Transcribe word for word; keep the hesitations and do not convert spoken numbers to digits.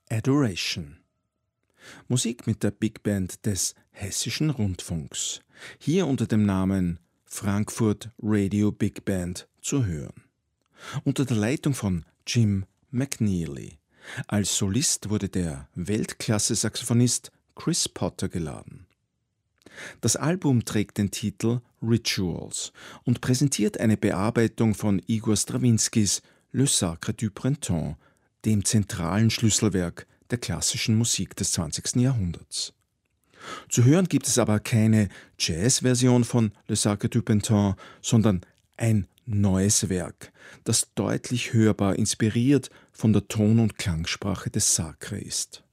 Adoration. Musik mit der Big Band des Hessischen Rundfunks, hier unter dem Namen Frankfurt Radio Big Band zu hören. Unter der Leitung von Jim McNeely. Als Solist wurde der Weltklasse-Saxophonist Chris Potter geladen. Das Album trägt den Titel Rituals und präsentiert eine Bearbeitung von Igor Strawinskys Le Sacre du Printemps, dem zentralen Schlüsselwerk der klassischen Musik des zwanzigsten Jahrhunderts. Zu hören gibt es aber keine Jazz-Version von Le Sacre du Printemps, sondern ein neues Werk, das deutlich hörbar inspiriert von der Ton- und Klangsprache des Sacre ist.